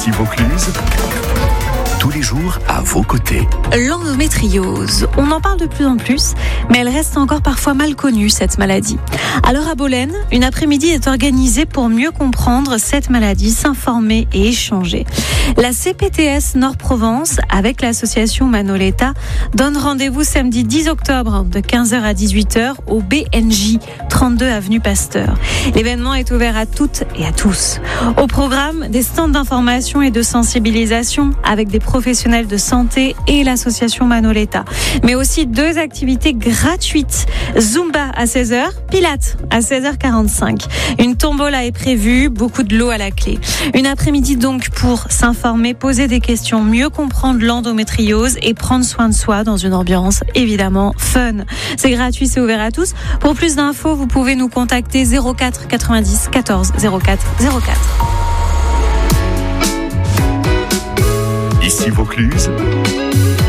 Ici Vaucluse. Tous les jours à vos côtés. L'endométriose. On en parle de plus en plus, mais elle reste encore parfois mal connue, cette maladie. Alors à Bolène, une après-midi est organisée pour mieux comprendre cette maladie, s'informer et échanger. La CPTS Nord-Provence, avec l'association Manoletta, donne rendez-vous samedi 10 octobre de 15h à 18h au BNJ, 32 avenue Pasteur. L'événement est ouvert à toutes et à tous. Au programme, des stands d'information et de sensibilisation avec des professionnels de santé et l'association Manoletta. Mais aussi 2 activités gratuites. Zumba à 16h, Pilates à 16h45. Une tombola est prévue, beaucoup de lot à la clé. Une après-midi donc pour s'informer, poser des questions, mieux comprendre l'endométriose et prendre soin de soi dans une ambiance évidemment fun. C'est gratuit, c'est ouvert à tous. Pour plus d'infos, vous pouvez nous contacter 04 90 14 04 04. Ici Vaucluse.